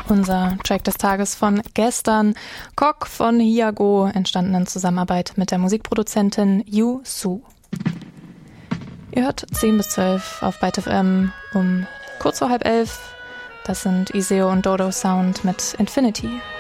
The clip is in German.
Unser Track des Tages von gestern, Kok von Hiago, entstanden in Zusammenarbeit mit der Musikproduzentin Yu Su. Ihr hört 10 bis 12 auf Byte FM um kurz vor 10:30. Das sind Iseo und Dodo Sound mit Infinity.